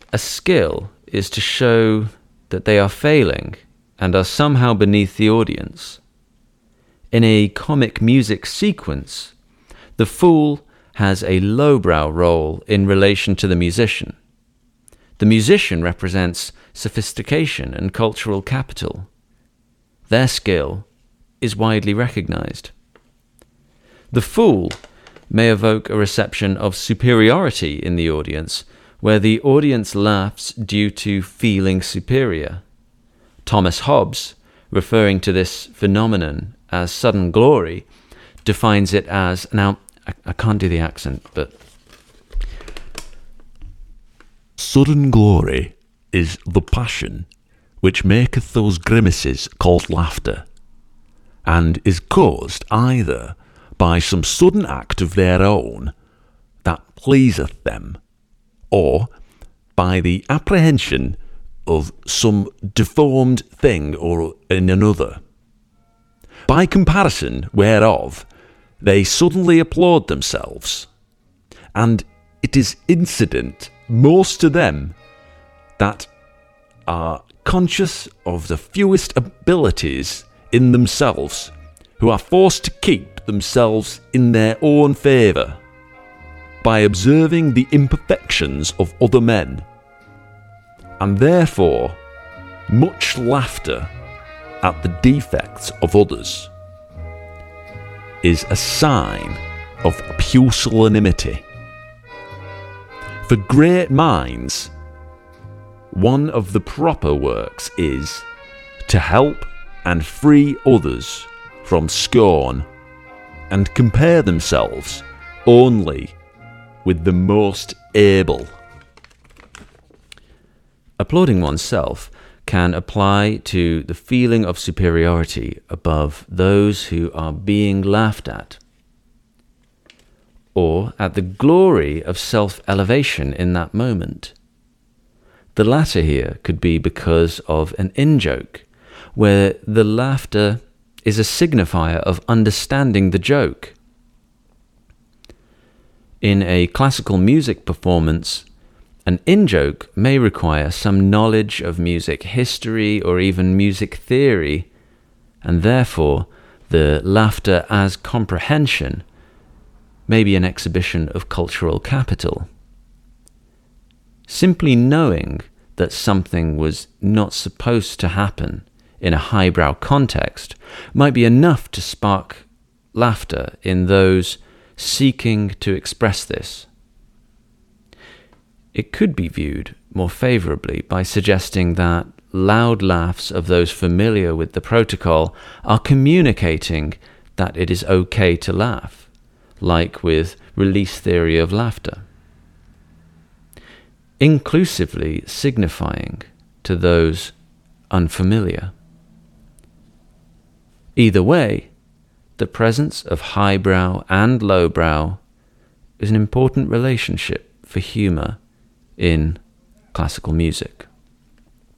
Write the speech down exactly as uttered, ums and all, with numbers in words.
a skill is to show that they are failing and are somehow beneath the audience. In a comic music sequence, the fool has a lowbrow role in relation to the musician. The musician represents sophistication and cultural capital. Their skill is widely recognized. The fool may evoke a reception of superiority in the audience, where the audience laughs due to feeling superior. Thomas Hobbes, referring to this phenomenon as sudden glory, defines it as, now, I, I can't do the accent, but... Sudden glory is the passion which maketh those grimaces called laughter, and is caused either by some sudden act of their own that pleaseth them, or by the apprehension of some deformed thing or in another, by comparison whereof they suddenly applaud themselves, and it is incident most to them that are conscious of the fewest abilities in themselves, who are forced to keep themselves in their own favour by observing the imperfections of other men, and therefore much laughter at the defects of others is a sign of pusillanimity. For great minds, one of the proper works is to help and free others from scorn, and compare themselves only with the most able. Applauding oneself can apply to the feeling of superiority above those who are being laughed at, or at the glory of self-elevation in that moment. The latter here could be because of an in-joke, where the laughter is a signifier of understanding the joke. In a classical music performance, an in-joke may require some knowledge of music history or even music theory, and therefore the laughter as comprehension may be an exhibition of cultural capital. Simply knowing that something was not supposed to happen in a highbrow context might be enough to spark laughter in those seeking to express this. It could be viewed more favourably by suggesting that loud laughs of those familiar with the protocol are communicating that it is okay to laugh, like with release theory of laughter, inclusively signifying to those unfamiliar. Either way, the presence of highbrow and lowbrow is an important relationship for humour in classical music.